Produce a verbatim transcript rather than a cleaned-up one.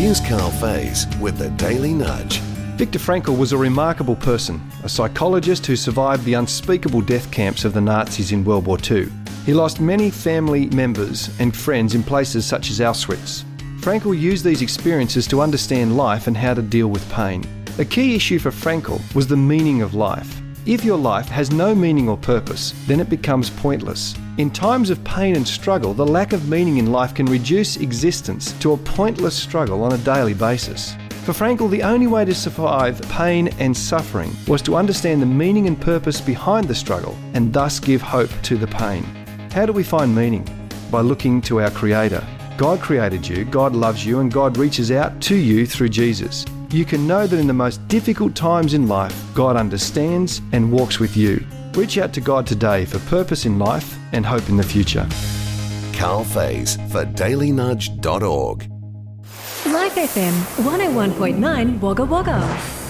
Here's Carl Faze with the Daily Nudge. Viktor Frankl was a remarkable person, a psychologist who survived the unspeakable death camps of the Nazis in World War Two. He lost many family members and friends in places such as Auschwitz. Frankl used these experiences to understand life and how to deal with pain. A key issue for Frankl was the meaning of life. If your life has no meaning or purpose, then it becomes pointless. In times of pain and struggle, the lack of meaning in life can reduce existence to a pointless struggle on a daily basis. For Frankl, the only way to survive pain and suffering was to understand the meaning and purpose behind the struggle and thus give hope to the pain. How do we find meaning? By looking to our Creator. God created you, God loves you, and God reaches out to you through Jesus. You can know that in the most difficult times in life, God understands and walks with you. Reach out to God today for purpose in life and hope in the future. Carl Faze for daily nudge dot org. Life F M one oh one point nine Wagga Wagga.